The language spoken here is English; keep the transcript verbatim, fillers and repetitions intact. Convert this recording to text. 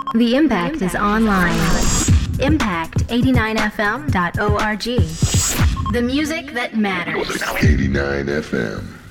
The Impact is online. impact eighty-nine f m dot org. The music that matters. eighty-nine F M.